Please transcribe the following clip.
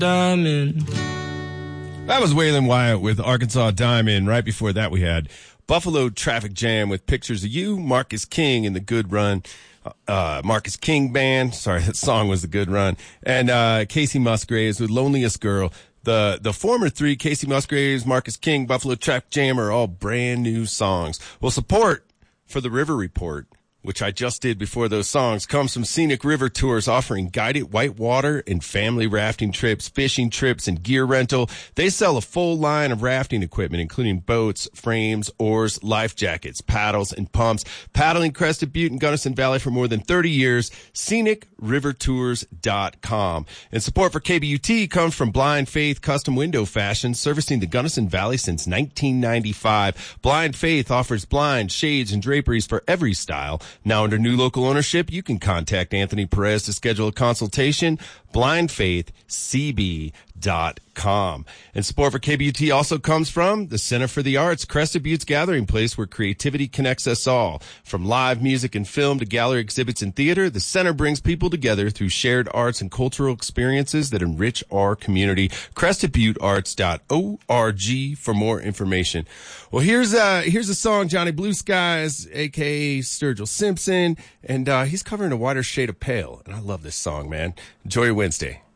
Diamond. That was Waylon Wyatt with Arkansas Diamond. Right before that, we had Buffalo Traffic Jam with Pictures of You, Marcus King in The Good Run, Marcus King Band. Sorry, that song was The Good Run. And Casey Musgraves with Loneliest Girl. The former three, Casey Musgraves, Marcus King, Buffalo Traffic Jam, are all brand new songs. Well, support for the River Report, which I just did before those songs, comes from Scenic River Tours, offering guided whitewater and family rafting trips, fishing trips, and gear rental. They sell a full line of rafting equipment, including boats, frames, oars, life jackets, paddles, and pumps. Paddling Crested Butte and Gunnison Valley for more than 30 years, ScenicRiverTours.com. And support for KBUT comes from Blind Faith Custom Window Fashion, servicing the Gunnison Valley since 1995. Blind Faith offers blinds, shades, and draperies for every style. Now under new local ownership, you can contact Anthony Perez to schedule a consultation. BlindFaithCB.com. And support for KBUT also comes from the Center for the Arts, Crested Butte's gathering place where creativity connects us all. From live music and film to gallery exhibits and theater, the center brings people together through shared arts and cultural experiences that enrich our community. CrestedButteArts.org for more information. Well, here's a song, Johnny Blue Skies, a.k.a. Sturgill Simpson, and he's covering A Wider Shade of Pale. And I love this song, man. Enjoy your Wednesday.